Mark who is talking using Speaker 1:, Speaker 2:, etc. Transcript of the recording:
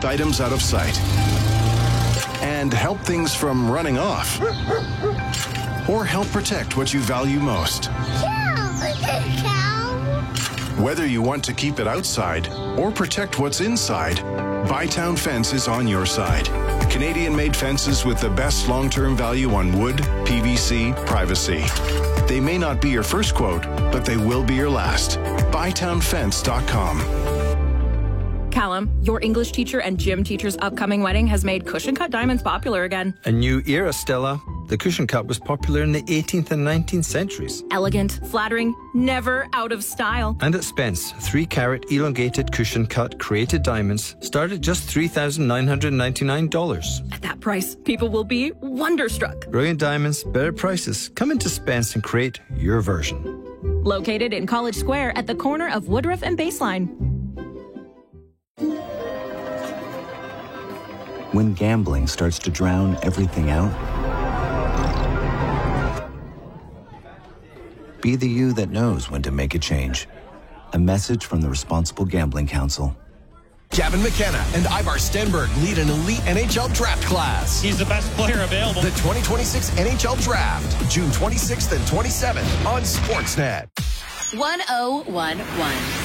Speaker 1: keep items out of sight and help things from running off, or help protect what you value most. Whether you want to keep it outside or protect what's inside, Bytown Fence is on your side. Canadian-made fences with the best long-term value on wood, PVC, privacy. They may not be your first quote, but they will be your last. BytownFence.com.
Speaker 2: Callum, your English teacher and gym teacher's upcoming wedding has made cushion cut diamonds popular again.
Speaker 3: A new era, Stella. The cushion cut was popular in the 18th and 19th centuries.
Speaker 2: Elegant, flattering, never out of style.
Speaker 3: And at Spence, 3-carat elongated cushion cut created diamonds start at just $3,999.
Speaker 2: At that price, people will be wonderstruck.
Speaker 3: Brilliant diamonds, better prices. Come into Spence and create your version.
Speaker 2: Located in College Square at the corner of Woodruff and Baseline.
Speaker 4: When gambling starts to drown everything out, be the you that knows when to make a change. A message from the Responsible Gambling Council.
Speaker 5: Gavin McKenna and Ivar Stenberg lead an elite NHL draft class.
Speaker 6: He's the best player available.
Speaker 5: The 2026 NHL Draft, June 26th and 27th on Sportsnet.
Speaker 7: 1011.